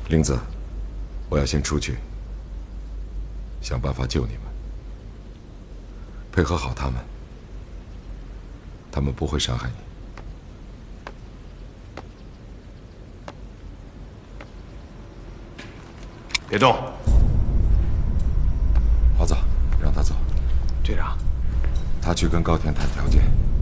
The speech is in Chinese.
玲子，我要先出去，想办法救你们，配合好他们，他们不会伤害你。 别动， 华子，让他走。 队长， 他去跟高田谈条件。